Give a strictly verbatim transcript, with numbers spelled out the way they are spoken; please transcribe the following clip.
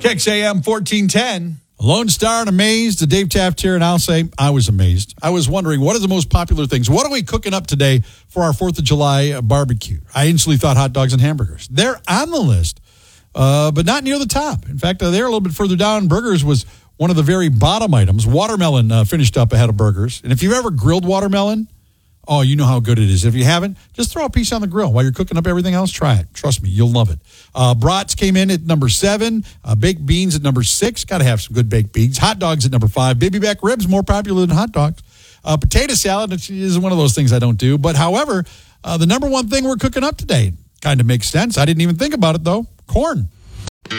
K X A M fourteen ten. Lone Star and Amazed, the Dave Taft here, and I'll say I was amazed. I was wondering, what are the most popular things? What are we cooking up today for our fourth of July barbecue? I instantly thought hot dogs and hamburgers. They're on the list, uh, but not near the top. In fact, uh, they're a little bit further down. Burgers was one of the very bottom items. Watermelon uh, finished up ahead of burgers. And if you've ever grilled watermelon, oh, you know how good it is. If you haven't, just throw a piece on the grill. While you're cooking up everything else, try it. Trust me, you'll love it. Uh, brats came in at number seven. Uh, baked beans at number six. Got to have some good baked beans. Hot dogs at number five. Baby back ribs, more popular than hot dogs. Uh, potato salad is one of those things I don't do. But however, uh, the number one thing we're cooking up today kind of makes sense. I didn't even think about it, though. Corn.